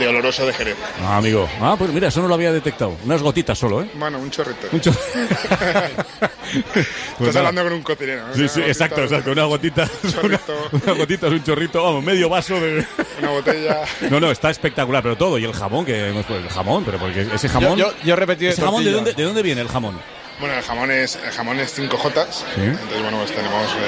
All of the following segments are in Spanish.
de oloroso de Jerez. Ah, amigo. Ah, pues mira, eso no lo había detectado. Unas gotitas solo, ¿eh? Bueno, un chorrito. Pues estás hablando con un cocinero, ¿no? Sí, sí, exacto. Una gotita. Una gotita es un chorrito, vamos, medio vaso de... Una botella. No, está espectacular, pero todo. Y el jamón, el jamón, pero porque ese jamón... Yo he repetido ¿Ese jamón de dónde viene el jamón? Bueno, el jamón es 5J. ¿Sí? Entonces, bueno, pues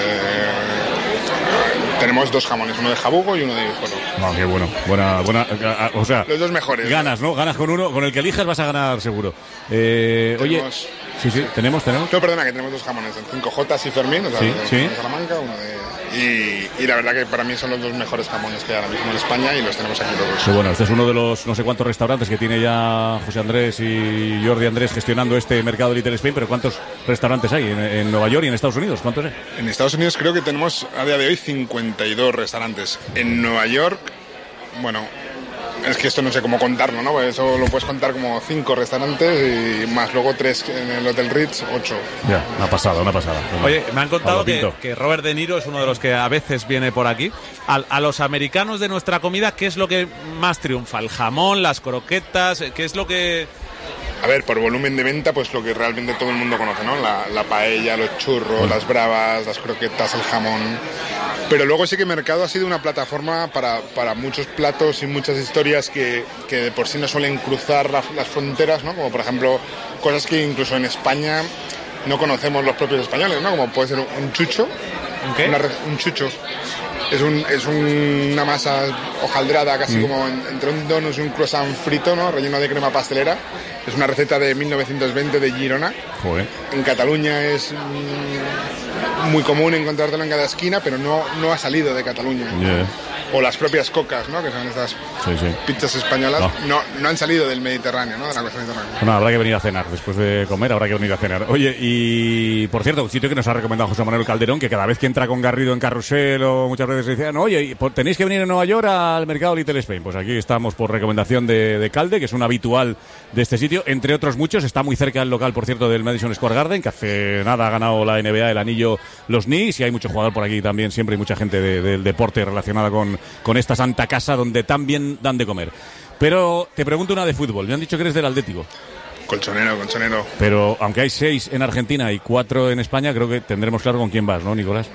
tenemos 2 jamones, uno de jabugo y uno de guijuelo. Ah, qué bueno. Buena, o sea... Los 2 mejores. Ganas, ¿no? Ganas con uno, con el que elijas vas a ganar seguro. Oye... Sí, tenemos. No, perdona, que tenemos 2 jamones, el 5J y Fermín, o sea, de Salamanca, uno y la verdad que para mí son los 2 mejores jamones que hay ahora mismo en España y los tenemos aquí todos. Sí, bueno, este es uno de los no sé cuántos restaurantes que tiene ya José Andrés y Jordi Andrés gestionando este mercado de Little Spain, pero ¿cuántos restaurantes hay en Nueva York y en Estados Unidos? ¿Cuántos hay? En Estados Unidos creo que tenemos a día de hoy 52 restaurantes. En Nueva York, bueno... Es que esto no sé cómo contarlo, ¿no? Pues eso lo puedes contar como 5 restaurantes y más luego 3 en el Hotel Ritz, 8. Ya, una pasada. Oye, me han contado que Robert De Niro es uno de los que a veces viene por aquí. A los americanos de nuestra comida, ¿qué es lo que más triunfa? ¿El jamón, las croquetas? ¿Qué es lo que...? A ver, por volumen de venta, pues lo que realmente todo el mundo conoce, ¿no? La paella, los churros, las bravas, las croquetas, el jamón. Pero luego sí que Mercado ha sido una plataforma para muchos platos y muchas historias que de por sí no suelen cruzar las fronteras, ¿no? Como por ejemplo, cosas que incluso en España no conocemos los propios españoles, ¿no? Como puede ser un chucho. ¿Un qué? Un chucho. Es una masa hojaldrada, casi como entre un donut y un croissant frito, ¿no? Relleno de crema pastelera. Es una receta de 1920 de Girona. Joder. En Cataluña es muy común encontrártelo en cada esquina, pero no ha salido de Cataluña. Yeah. O las propias cocas, ¿no? Que son estas pizzas españolas, no han salido del Mediterráneo, ¿no? De la costa mediterránea. No, habrá que venir a cenar. Después de comer habrá que venir a cenar. Oye, y por cierto, un sitio que nos ha recomendado José Manuel Calderón, que cada vez que entra con Garrido en Carrusel o muchas veces decían, oye, tenéis que venir a Nueva York al mercado Little Spain. Pues aquí estamos por recomendación de Calde, que es un habitual de este sitio, entre otros muchos. Está muy cerca del local, por cierto, del Madison Square Garden, que hace nada ha ganado la NBA el anillo los Knicks, y hay mucho jugador por aquí también, siempre hay mucha gente del deporte relacionada con esta santa casa donde tan bien dan de comer. Pero te pregunto una de fútbol. Me han dicho que eres del Atlético. Colchonero. Pero aunque hay 6 en Argentina y 4 en España, creo que tendremos claro con quién vas, ¿no, Nicolás?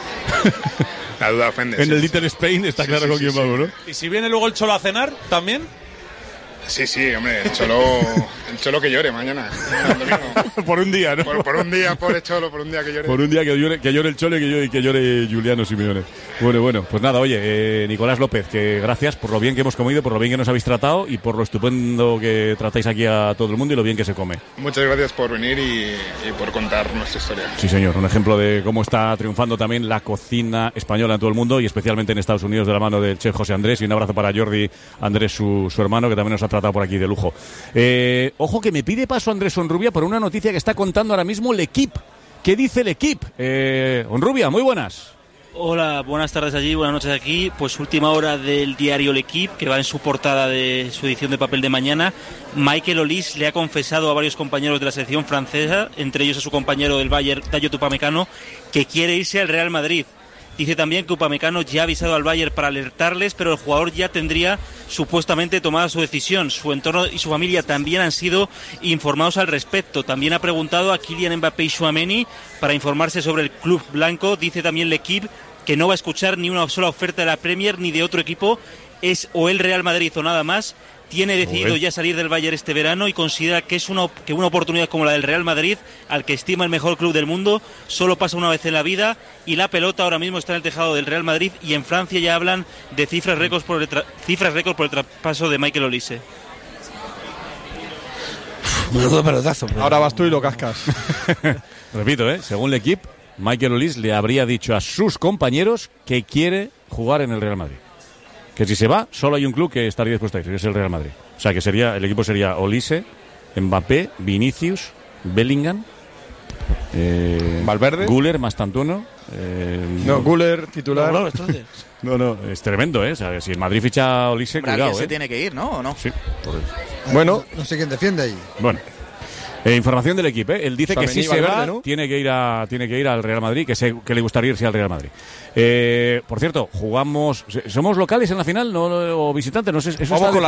La duda ofende. En el Little Spain está claro con quién vamos, ¿no? ¿Y si viene luego el Cholo a cenar, también? Sí, hombre, el Cholo que llore mañana. Por un día, ¿no? Por un día, pobre Cholo, por un día que llore. Por un día que llore el Cholo y que llore Juliano Simeone. Bueno, pues nada, oye, Nicolás López, que gracias por lo bien que hemos comido, por lo bien que nos habéis tratado y por lo estupendo que tratáis aquí a todo el mundo y lo bien que se come. Muchas gracias por venir y por contar nuestra historia. Sí, señor, un ejemplo de cómo está triunfando también la cocina española en todo el mundo y especialmente en Estados Unidos de la mano del chef José Andrés, y un abrazo para Jordi Andrés, su hermano, que también nos ha tratado por aquí de lujo. Ojo que me pide paso Andrés Onrubia por una noticia que está contando ahora mismo L'Equipe. ¿Qué dice L'Equipe? Onrubia, muy buenas. Hola, buenas tardes allí, buenas noches aquí. Pues última hora del diario L'Equipe, que va en su portada de su edición de papel de mañana. Michael Olise le ha confesado a varios compañeros de la selección francesa, entre ellos a su compañero del Bayern, Dayot Upamecano, que quiere irse al Real Madrid. Dice también que Upamecano ya ha avisado al Bayern para alertarles, pero el jugador ya tendría supuestamente tomada su decisión. Su entorno y su familia también han sido informados al respecto. También ha preguntado a Kylian Mbappé y Tchouaméni para informarse sobre el club blanco. Dice también L'Equipe que no va a escuchar ni una sola oferta de la Premier ni de otro equipo. Es o el Real Madrid o nada más. Tiene decidido ya salir del Bayern este verano y considera que es una oportunidad como la del Real Madrid, al que estima el mejor club del mundo, solo pasa una vez en la vida, y la pelota ahora mismo está en el tejado del Real Madrid, y en Francia ya hablan de cifras récords por el traspaso de Michael Olise. Menudo pelotazo. Ahora vas tú y lo cascas. Repito, según L'Equipe, Michael Olise le habría dicho a sus compañeros que quiere jugar en el Real Madrid. Que si se va, solo hay un club que estaría dispuesto a ir, que es el Real Madrid. O sea, que el equipo sería Olise, Mbappé, Vinicius, Bellingham, Valverde, Güler, Mastantuono. Güler titular. No, es tremendo, ¿eh? O sea, si el Madrid ficha a Olise, cuidado, se tiene que ir, ¿no? ¿O no? Sí. Bueno, no sé quién defiende ahí. Bueno. Información del equipo, ¿eh? Él dice que si se va, ¿no? tiene que ir al Real Madrid, que le gustaría irse al Real Madrid. Por cierto, ¿somos locales en la final o visitantes? No sé, eso está